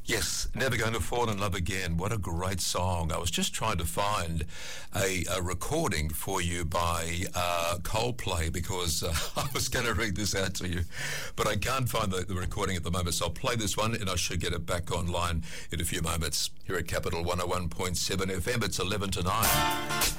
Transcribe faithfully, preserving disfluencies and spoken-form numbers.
Yes, Never Going to Fall in Love Again. What a great song. I was just trying to find a, a recording for you by uh, Coldplay because uh, I was going to read this out to you, but I can't find the, the recording at the moment, so I'll play this one and I should get it back online in a few moments. Here at Capital one oh one point seven F M, it's eleven to nine.